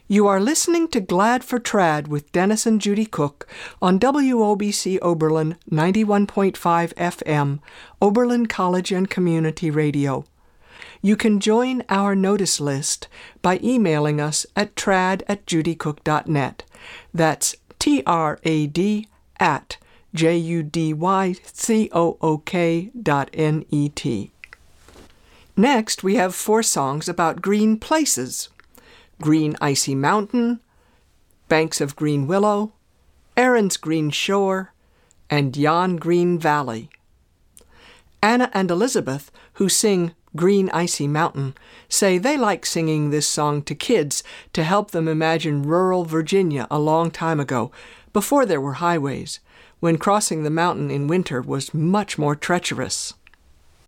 You are listening to Glad for Trad with Dennis and Judy Cook on WOBC Oberlin 91.5 FM, Oberlin College and Community Radio. You can join our notice list by emailing us at trad@judycook.net. That's trad@judycook.net. Next, we have 4 songs about green places: Green Icy Mountain, Banks of Green Willow, Erin's Green Shore, and Yon Green Valley. Anna and Elizabeth, who sing Green Icy Mountain, say they like singing this song to kids to help them imagine rural Virginia a long time ago, before there were highways, when crossing the mountain in winter was much more treacherous.